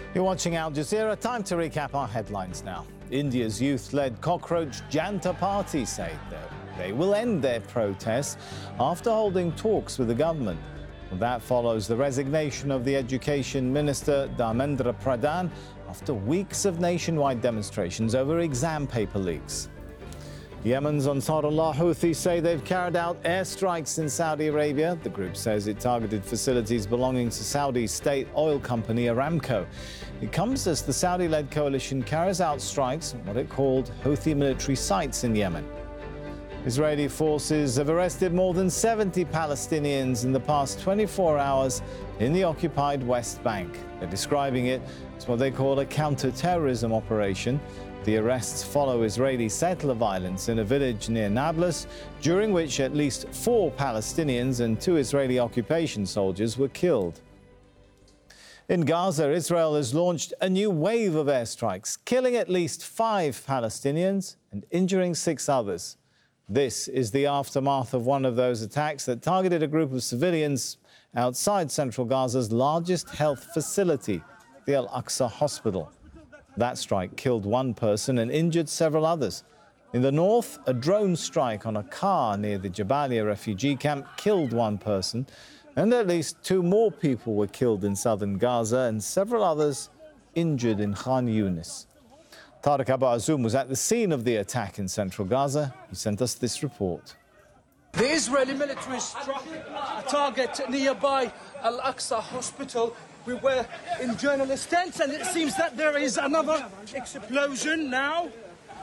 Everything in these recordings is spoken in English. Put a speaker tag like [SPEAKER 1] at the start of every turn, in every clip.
[SPEAKER 1] You're watching Al Jazeera. Time to recap our headlines now. India's youth-led Cockroach Janta Party say that they will end their protests after holding talks with the government. That follows the resignation of the Education Minister Dharmendra Pradhan after weeks of nationwide demonstrations over exam paper leaks. Yemen's Ansarullah Houthi say they've carried out airstrikes in Saudi Arabia. The group says it targeted facilities belonging to Saudi state oil company Aramco. It comes as the Saudi-led coalition carries out strikes on what it called Houthi military sites in Yemen. Israeli forces have arrested more than 70 Palestinians in the past 24 hours in the occupied West Bank. They're describing it as what they call a counter-terrorism operation. The arrests follow Israeli settler violence in a village near Nablus, during which at least 4 Palestinians and 2 Israeli occupation soldiers were killed. In Gaza, Israel has launched a new wave of airstrikes, killing at least 5 Palestinians and injuring 6 others. This is the aftermath of one of those attacks that targeted a group of civilians outside central Gaza's largest health facility, the Al-Aqsa Hospital. That strike killed 1 person and injured several others. In the north, a drone strike on a car near the Jabalia refugee camp killed 1 person, and at least 2 more people were killed in southern Gaza and several others injured in Khan Yunis. Tariq Abu Azoum was at the scene of the attack in central Gaza. He sent us this report.
[SPEAKER 2] The Israeli military struck a target nearby Al-Aqsa Hospital. We were in journalist tents, and it seems that there is another explosion now.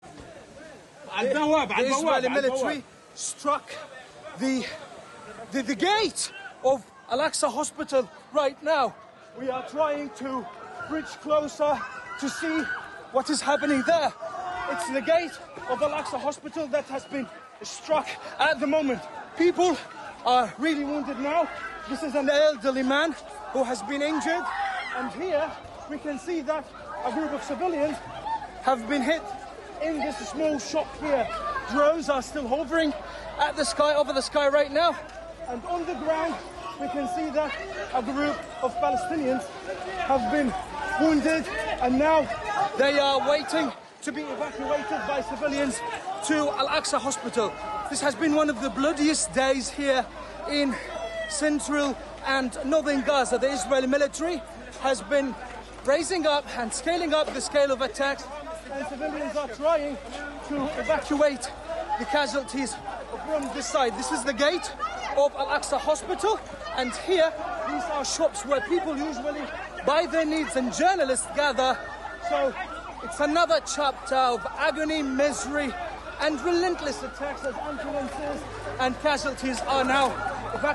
[SPEAKER 2] The Israeli military struck the gate of Al-Aqsa Hospital right now. We are trying to bridge closer to see what is happening there. It's the gate of Al-Aqsa Hospital that has been struck at the moment. People are really wounded now. This is an elderly man who has been injured, and here we can see that a group of civilians have been hit in this small shop here. Drones are still hovering at the sky, over the sky right now, and on the ground we can see that a group of Palestinians have been wounded, and now they are waiting to be evacuated by civilians to Al-Aqsa Hospital. This has been one of the bloodiest days here in central and northern Gaza. The Israeli military has been raising up and scaling up the scale of attacks, and civilians are trying to evacuate the casualties from this side. This is the gate of Al-Aqsa Hospital, and here these are shops where people usually buy their needs and journalists gather. So it's another chapter of agony, misery, and relentless attacks as ambulances and casualties are now evacuated.